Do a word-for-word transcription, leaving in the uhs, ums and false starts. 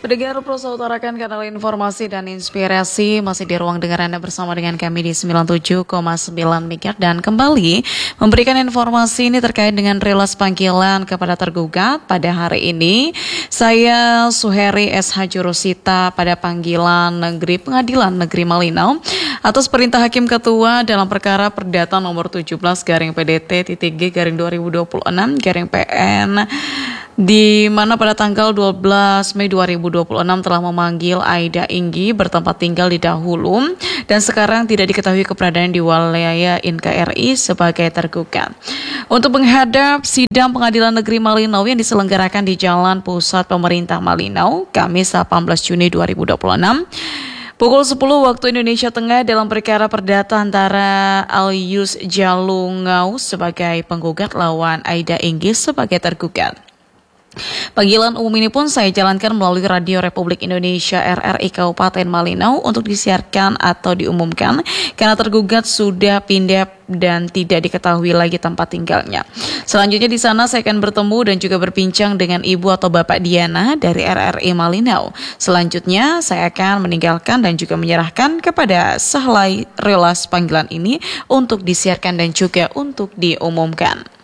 Pendengar Prosa utarakan kanal informasi dan inspirasi masih di ruang dengar Anda bersama dengan kami di sembilan puluh tujuh koma sembilan MHz dan kembali memberikan informasi ini terkait dengan rilis panggilan kepada tergugat pada hari ini. Saya Suheri S H Jurusita pada panggilan negeri Pengadilan Negeri Malinau atas perintah Hakim Ketua dalam perkara perdata nomor tujuh belas garing P D T titik G garing dua ribu dua puluh enam garing P N, di mana pada tanggal dua belas Mei dua ribu dua puluh enam telah memanggil Aida Inggi bertempat tinggal di Dahulu dan sekarang tidak diketahui keberadaan di wilayah I N K R I sebagai tergugat. Untuk menghadap sidang Pengadilan Negeri Malinau yang diselenggarakan di Jalan Pusat Pemerintah Malinau, Kamis delapan belas Juni dua ribu dua puluh enam, pukul sepuluh waktu Indonesia Tengah dalam perkara perdata antara Alyus Jalungau sebagai penggugat lawan Aida Inggi sebagai tergugat. Panggilan umum ini pun saya jalankan melalui Radio Republik Indonesia R R I Kabupaten Malinau untuk disiarkan atau diumumkan karena tergugat sudah pindah dan tidak diketahui lagi tempat tinggalnya. Selanjutnya di sana saya akan bertemu dan juga berbincang dengan Ibu atau Bapak Diana dari R R I Malinau. Selanjutnya saya akan meninggalkan dan juga menyerahkan kepada sahlai rilis panggilan ini untuk disiarkan dan juga untuk diumumkan.